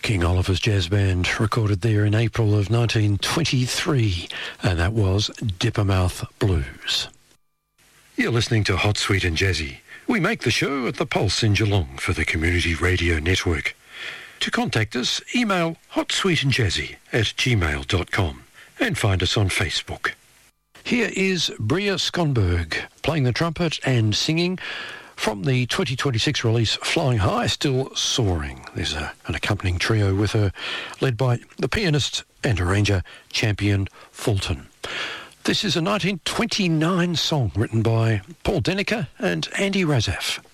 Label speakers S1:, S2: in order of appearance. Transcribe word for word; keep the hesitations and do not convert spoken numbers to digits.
S1: King Oliver's Jazz Band, recorded there in April of nineteen twenty-three, and that was Dippermouth Blues. You're listening to Hot, Sweet and Jazzy. We make the show at the Pulse in Geelong for the Community Radio Network. To contact us, email hotsweetandjazzy at gmail dot com and find us on Facebook. Here is Bria Skonberg playing the trumpet and singing from the twenty twenty-six release Flying High, Still Soaring. There's a, an accompanying trio with her, led by the pianist and arranger Champion Fulton. This is a nineteen twenty-nine song written by Paul Denneker and Andy Razaf.